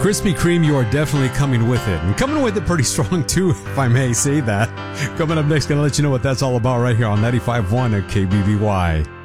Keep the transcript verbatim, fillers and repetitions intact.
Krispy Kreme, you are definitely coming with it. And coming with it pretty strong, too, if I may say that. Coming up next, going to let you know what that's all about right here on ninety-five point one at K B B Y.